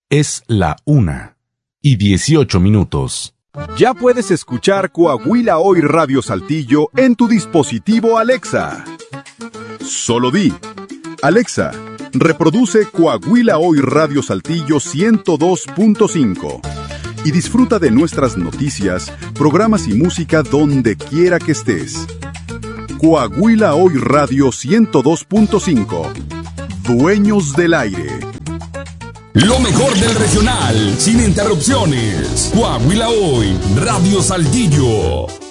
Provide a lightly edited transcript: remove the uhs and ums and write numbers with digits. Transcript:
Es la 1:18. Ya puedes escuchar Coahuila Hoy Radio Saltillo en tu dispositivo Alexa. Solo di: Alexa, reproduce Coahuila Hoy Radio Saltillo 102.5 y disfruta de nuestras noticias, programas y música donde quiera que estés. Coahuila Hoy Radio 102.5. Dueños del aire. Lo mejor del regional, sin interrupciones. Coahuila Hoy, Radio Saltillo.